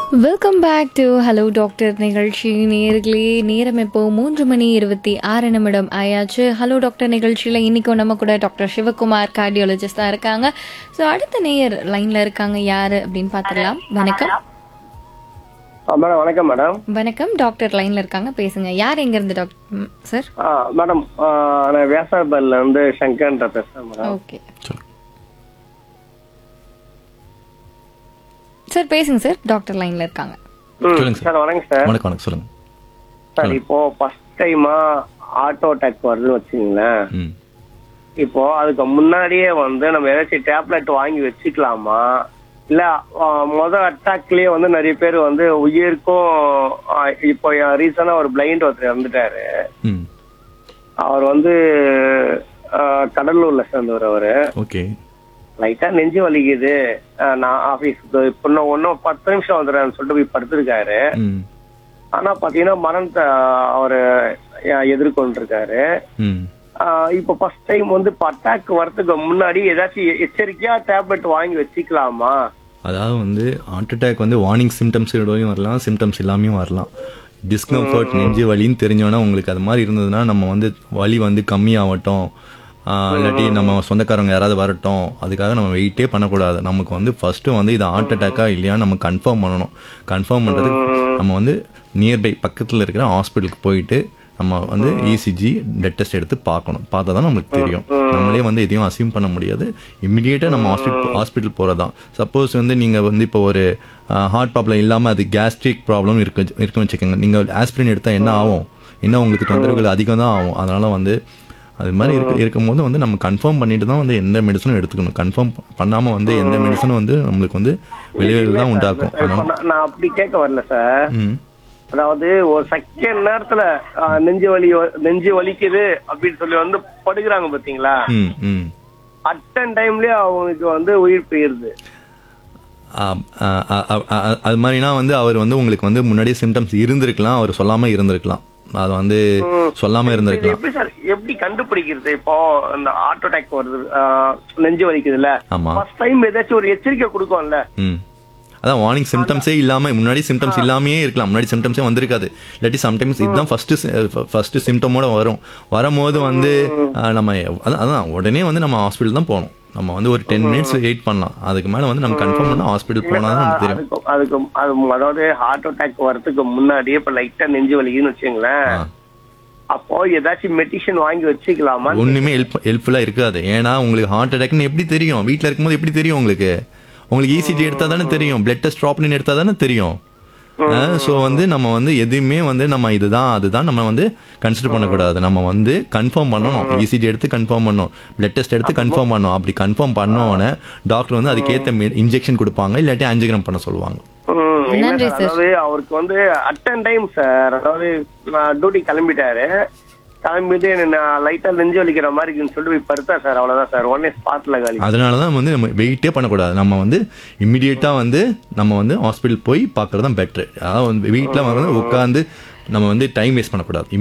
Welcome back to hello doctor நிகழ்ச்சி. நேர்களே, நேரம் இப்போ 3:26 ஆயாச்சு. ஹலோ டாக்டர் நிகழ்ச்சியில் இன்றைக்கும் நம்ம கூட டாக்டர் சிவகுமார் கார்டியாலஜிஸ்ட் தான் இருக்காங்க. ஸோ அடுத்த நேயர் லைனில் இருக்காங்க. யார் அப்படின்னு பார்த்துடலாம். வணக்கம். மேடம் வணக்கம் மேடம். வணக்கம் டாக்டர் லைனில் இருக்காங்க, பேசுங்க. யார் எங்கேருந்து டாக்டர் சார்? மேடம் நான் வியாசார்பல்ல இருந்து சங்கர்ன்ற பேசுறேன் மேடம். ஓகே சார், பேசுங்க சார். டாக்டர் லைன்ல இருக்காங்க. சார் வணக்கம் சார். வணக்கம் வணக்கம் சொல்லுங்க சார், இப்போ ஃபர்ஸ்ட் டைமா ஆட்டோ அட்டாக் வருதுன்னு வச்சுங்களேன். இப்போ அதுக்கு முன்னாடியே நம்ம ஏதாச்சும் டேப்லெட் வாங்கி வச்சுக்கலாமா, இல்ல முதல் அட்டாக்லயே நிறைய பேர் உயிருக்கும் இப்போ ரீசனா ஒரு பிளைண்ட் ஒருத்தர் இறந்துட்டாரு. அவர் கடலூர்ல சேர்ந்தவர். அவரு ஓகே லைட்டா நெஞ்சு வலிக்குது, நான் ஆபீஸ்க்கு இப்போ ஒன்னும் 10 நிமிஷம் வந்துடுறேன்னு சொல்லிட்டு போய் படுத்திருக்காரு. ஆனா பாத்தீங்கன்னா மரணத்தை அவரு எதிர்கொண்டிருக்காரு. இப்ப ஃபர்ஸ்ட் டைம் அட்டாக் வரதுக்கு முன்னாடி ஏதாச்சும் எச்சரிக்கையா டேப்லெட் வாங்கி வச்சுக்கலாமா? அதாவது ஹார்ட் அட்டாக் வார்னிங் சிம்டம்ஸோடையும் வரலாம், சிம்டம்ஸ் இல்லாமையும் வரலாம். டிஸ்கம்ஃபர்ட், நெஞ்சு வலின்னு தெரிஞ்சோன்னா உங்களுக்கு அது மாதிரி இருந்ததுன்னா நம்ம வலி கம்மியாகட்டும், இல்லாட்டி நம்ம சொந்தக்காரங்க யாராவது வரட்டும், அதுக்காக நம்ம வெயிட்டே பண்ணக்கூடாது. நமக்கு ஃபர்ஸ்ட்டு இது ஹார்ட் அட்டாக்கா இல்லையான்னு நம்ம கன்ஃபார்ம் பண்ணணும். கன்ஃபார்ம் பண்ணுறதுக்கு நம்ம நியர்பை பக்கத்தில் இருக்கிற ஹாஸ்பிட்டலுக்கு போயிட்டு நம்ம இசிஜி பிளட் டெஸ்ட் எடுத்து பார்க்கணும். பார்த்தா தான் நமக்கு தெரியும். நம்மளே எதையும் அசியூம் பண்ண முடியாது. இம்மிடியேட்டாக நம்ம ஹாஸ்பிட்டல் போகிறதான். சப்போஸ் நீங்கள் இப்போ ஒரு ஹார்ட் ப்ராப்ளம் இல்லாமல் அது கேஸ்ட்ரிக் ப்ராப்ளம் இருக்குன்னு வச்சுக்கோங்க. நீங்கள் ஆஸ்பிரின் எடுத்தால் என்ன ஆகும், இன்னும் உங்களுக்கு தொந்தரவுகள் அதிகம் தான் ஆகும். அதனால் அது மாதிரி இருக்கும்போது நம்ம கன்ஃபார்ம் பண்ணிட்டு தான் எந்த மெடிசனும் எடுத்துக்கணும். கன்ஃபார்ம் பண்ணாமல் எந்த மெடிசனும் நம்மளுக்கு விளைவுகள் தான் உண்டாக்கும். நான் அப்படி கேட்க வரல சார். அதாவது ஒரு செகண்ட் நேரத்துல நெஞ்சு வலிக்குது அப்படின்னு சொல்லி படுக்கிறாங்க பாத்தீங்களா, அட்டன் டைம்லயே அவங்களுக்கு உயிர் போயிருது. அது மாதிரினா அவர் உங்களுக்கு முன்னாடியே சிம்டம்ஸ் இருந்திருக்கலாம், அவர் சொல்லாம இருந்திருக்கலாம். அது சொல்லாம இருந்திருக்கலாம். எப்படி சார், எப்படி கண்டுபிடிக்கிறது? இப்போ இந்த ஹார்ட் அட்டாக் வருது, நெஞ்சு வலிக்குதுல்ல, ஃபர்ஸ்ட் டைம் ஏதாச்சும் ஒரு எச்சரிக்கை கொடுக்கும்ல. அதான் வார்னிங் சிம்டம்ஸே இல்லாம, முன்னாடி சிம்டம்ஸ் இல்லாமே இருக்கலாம், முன்னாடி சிம்டம்ஸே வந்திருக்காது. இல்லாட்டி சம்டைம்ஸ் இதுதான் ஃபர்ஸ்ட் சிம்டமோட வரும்போது நம்ம அதான் உடனே நம்ம ஹாஸ்பிட்டல் தான் போகணும். நம்ம ஒரு 10 மினிட்ஸ் வெயிட் பண்ணலாம். அதுக்கு மேல நம்ம கன்ஃபார்ம் பண்ணா ஹாஸ்பிட்டல் போனா தான் நமக்கு தெரியும். அதாவது ஹார்ட் அட்டாக் வரதுக்கு முன்னாடி இப்ப லைட்டா நெஞ்சு வலிக்குன்னு வச்சுங்களேன், அப்போ ஏதாச்சும் மெடிசன் வாங்கி வச்சுக்கலாமா? ஒண்ணுமே ஹெல்ப்ஃபுல்லா இருக்காது. ஏன்னா உங்களுக்கு ஹார்ட் அட்டாக்னு எப்படி தெரியும்? வீட்டுல இருக்கும்போது எப்படி தெரியும் உங்களுக்கு? இசிஜி எடுத்தா தானே தெரியும், பிளட் டெஸ்ட் ட்ராப்லின் எடுத்தா தானே தெரியும். ஸோ நம்ம எதுவுமே நம்ம இதுதான் அதுதான் நம்ம கன்சிடர் பண்ணக்கூடாது. நம்ம கன்ஃபார்ம் பண்ணணும். இசிஜி எடுத்து கன்ஃபார்ம் பண்ணணும், பிளட் டெஸ்ட் எடுத்து கன்ஃபார்ம் பண்ணணும். அப்படி கன்ஃபார்ம் பண்ணோன்னே டாக்டர் அதுக்கேற்ற இன்ஜெக்ஷன் கொடுப்பாங்க, இல்லாட்டி ஆஞ்சியோகிராம் பண்ண சொல்லுவாங்க. அதாவது அவருக்கு அட்டன் டைம் சார், அதாவது டியூட்டி கிளம்பிட்டு லைட்டா நெஞ்சு வலிக்கிற மாதிரி இருக்குன்னு சொல்லிட்டு போய் படுத்தா சார், அவ்வளவுதான் சார், உடனே ஸ்பாட்ல காலி. அதனாலதான் நம்ம வெயிட்டே பண்ணக்கூடாது. நம்ம இம்மிடியேட்டா நம்ம ஹாஸ்பிட்டல் போய் பாக்குறதுதான் பெட்டர். அதாவது வீட்டுல உட்காந்து நம்ம டைம் வேஸ்ட் பண்ணக்கூடாது.